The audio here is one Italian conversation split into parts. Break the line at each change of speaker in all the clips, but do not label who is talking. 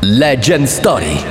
Legend Story.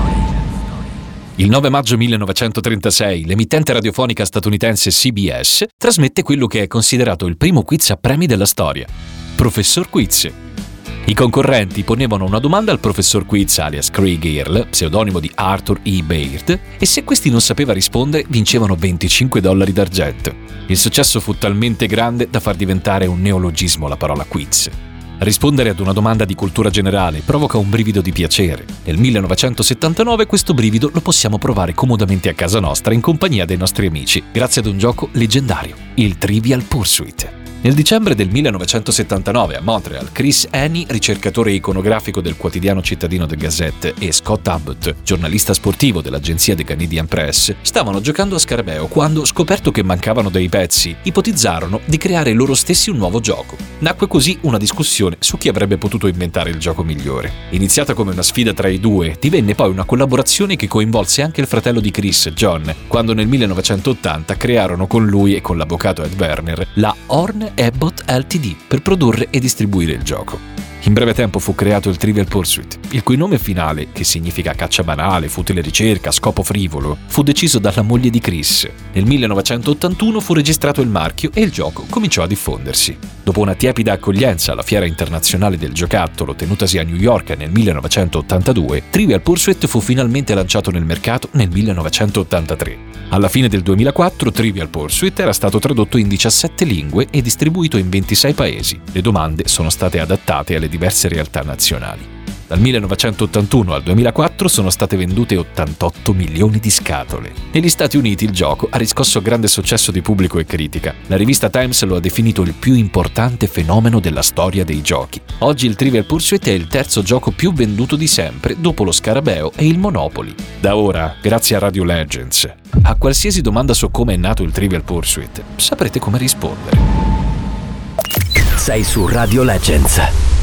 Il 9 maggio 1936 l'emittente radiofonica statunitense CBS trasmette quello che è considerato il primo quiz a premi della storia, Professor Quiz. I concorrenti ponevano una domanda al Professor Quiz alias Craig Earle, pseudonimo di Arthur E. Baird, e se questi non sapeva rispondere vincevano $25 d'argento. Il successo fu talmente grande da far diventare un neologismo la parola quiz. Rispondere ad una domanda di cultura generale provoca un brivido di piacere. Nel 1979 questo brivido lo possiamo provare comodamente a casa nostra in compagnia dei nostri amici, grazie ad un gioco leggendario, il Trivial Pursuit. Nel dicembre del 1979 a Montreal, Chris Haney, ricercatore iconografico del quotidiano cittadino The Gazette, e Scott Abbott, giornalista sportivo dell'agenzia The Canadian Press, stavano giocando a scarabeo quando, scoperto che mancavano dei pezzi, ipotizzarono di creare loro stessi un nuovo gioco. Nacque così una discussione su chi avrebbe potuto inventare il gioco migliore. Iniziata come una sfida tra i due, divenne poi una collaborazione che coinvolse anche il fratello di Chris, John, quando nel 1980 crearono con lui e con l'avvocato Ed Werner la Horn Abbott Ltd. Per produrre e distribuire il gioco. In breve tempo fu creato il Trivial Pursuit, il cui nome finale, che significa caccia banale, futile ricerca, scopo frivolo, fu deciso dalla moglie di Chris. Nel 1981 fu registrato il marchio e il gioco cominciò a diffondersi. Dopo una tiepida accoglienza alla Fiera Internazionale del Giocattolo tenutasi a New York nel 1982, Trivial Pursuit fu finalmente lanciato nel mercato nel 1983. Alla fine del 2004 Trivial Pursuit era stato tradotto in 17 lingue e distribuito in 26 paesi. Le domande sono state adattate alle diverse realtà nazionali. Dal 1981 al 2004 sono state vendute 88 milioni di scatole. Negli Stati Uniti il gioco ha riscosso grande successo di pubblico e critica. La rivista Times lo ha definito il più importante fenomeno della storia dei giochi. Oggi il Trivial Pursuit è il terzo gioco più venduto di sempre, dopo lo Scarabeo e il Monopoly. Da ora, grazie a Radio Legends, a qualsiasi domanda su come è nato il Trivial Pursuit, saprete come rispondere.
Sei su Radio Legends.